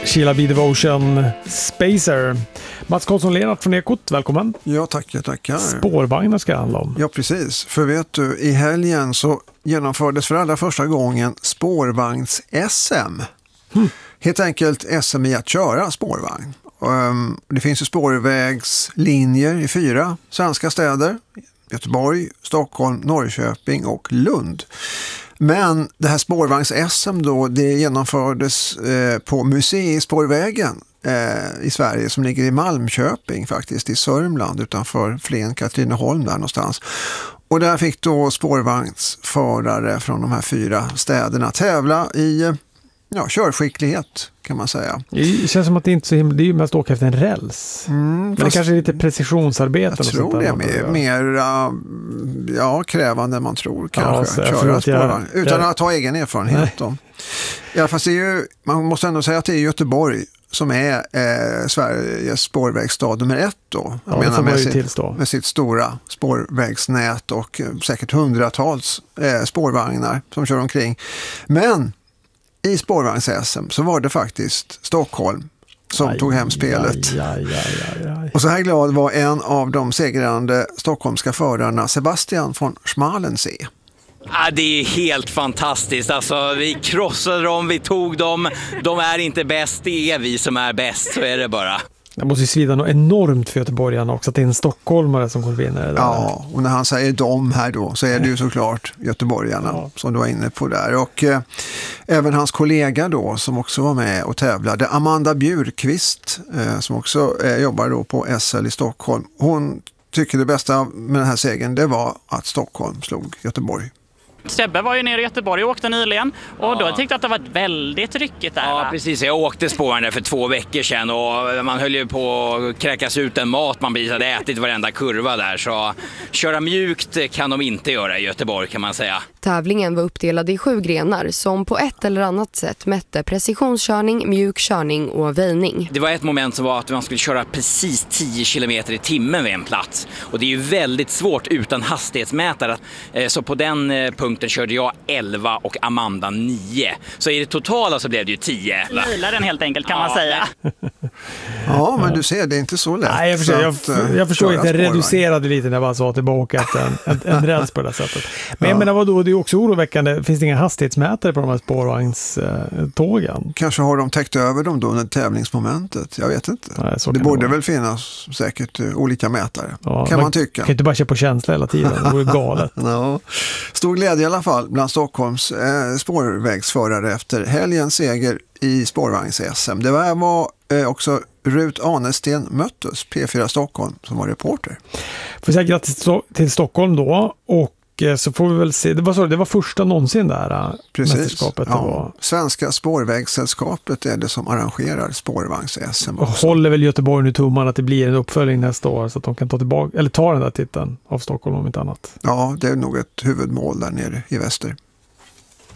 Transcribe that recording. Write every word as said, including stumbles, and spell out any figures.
Sheila B. Devotion, Spacer. Mats Karlsson-Lennart från Ekot, välkommen. Ja, tackar, tackar. Spårvagnar ska det handla om. Ja, precis. För vet du, i helgen så genomfördes för allra första gången spårvagns-S M. Hmm. Helt enkelt S M i att köra spårvagn. Um, det finns ju spårvägslinjer i fyra svenska städer. Göteborg, Stockholm, Norrköping och Lund. Men det här spårvagns-S M då, det genomfördes eh, på Museispårvägen eh, i Sverige som ligger i Malmköping faktiskt, i Sörmland utanför Flen, Katrineholm där någonstans. Och där fick då spårvagnsförare från de här fyra städerna tävla i ja, körskicklighet kan man säga. Det känns som att det inte är så himla, det är ju mest åka efter en räls. Mm, Men det kanske är lite precisionsarbete. Jag tror och det är mer, mer ja, krävande än man tror kanske. Ja, köra spårvagn. Jag, utan jag, att ha egen erfarenhet. Om. I alla fall är ju, man måste ändå säga att det är Göteborg som är eh, Sveriges spårvägsstad nummer ett då. Ja, menar med, sitt, tillstå. med sitt stora spårvägsnät och eh, säkert hundratals eh, spårvagnar som kör omkring. Men i spårvagns-S M så var det faktiskt Stockholm som aj, tog hem spelet. Aj, aj, aj, aj, aj. Och så här glad var en av de segrande stockholmska förarna, Sebastian von Schmalensee. Ja, det är helt fantastiskt. Alltså, vi krossade dem, vi tog dem. De är inte bäst, det är vi som är bäst, så är det bara. Det måste ju svida något enormt för göteborgarna också att det är en stockholmare som kommer vinna det där. Ja, och när han säger de här då så är det ju såklart göteborgarna ja. Som du var inne på där. Och eh, även hans kollega då som också var med och tävlade, Amanda Bjurqvist eh, som också eh, jobbar då på S L i Stockholm. Hon tycker det bästa med den här segern det var att Stockholm slog Göteborg. Sebbe var ju nere i Göteborg och åkte nyligen och ja. Då tyckte jag att det var väldigt ryckigt där. Ja, va? precis. Jag åkte spåren där för två veckor sedan och man höll ju på att kräkas ut en mat man precis hade ätit varenda kurva där. Så köra mjukt kan de inte göra i Göteborg kan man säga. Tävlingen var uppdelad i sju grenar som på ett eller annat sätt mätte precisionskörning, mjukkörning och väjning. Det var ett moment som var att man skulle köra precis tio kilometer i timmen vid en plats. Och det är ju väldigt svårt utan hastighetsmätare. Så på den punkten körde jag elva och Amanda nio. Så i det totala så blev det ju tio. Mila den helt enkelt kan ja. Man säga. Ja, men du ser, det är inte så lätt. Nej, jag förstår, jag, jag, jag förstår inte, jag reducerade lite när jag bara sa tillbaka att en, en, en räls på det sättet. Men ja. Jag menar vadå, det är också oroväckande. Finns det inga hastighetsmätare på de här spårvagnstågen? Kanske har de täckt över dem då under tävlingsmomentet. Jag vet inte. Nej, det borde det väl finnas säkert olika mätare. Ja, kan man, man tycka. Kan inte bara köra på känsla hela tiden. Det vore galet. No. Stor glädje i alla fall bland Stockholms eh, spårvägsförare efter helgens seger i spårvagns-S M. Det var, var eh, också Rut Anesten Möttes, P fyra Stockholm, som var reporter. Får säga grattis till Stockholm då och så får vi väl se, det var, så, det var första någonsin där precis. Mästerskapet. Ja. Var... Svenska spårvägssällskapet är det som arrangerar spårvagns-S M. Och håller väl Göteborg nu tummarna att det blir en uppföljning nästa år så att de kan ta tillbaka, eller ta den där titeln av Stockholm om inte annat. Ja, det är nog ett huvudmål där nere i väster.